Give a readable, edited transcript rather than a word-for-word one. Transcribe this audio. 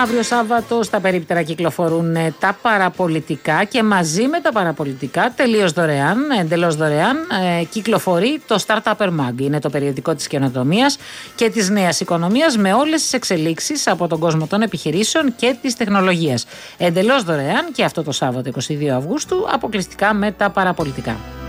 Αύριο Σάββατο στα περίπτερα κυκλοφορούν τα παραπολιτικά και μαζί με τα παραπολιτικά τελείως δωρεάν, εντελώς δωρεάν, κυκλοφορεί το Startup Mag. Είναι το περιοδικό της καινοτομίας και της νέας οικονομίας με όλες τις εξελίξεις από τον κόσμο των επιχειρήσεων και της τεχνολογίας. Εντελώς δωρεάν και αυτό το Σάββατο 22 Αυγούστου αποκλειστικά με τα παραπολιτικά.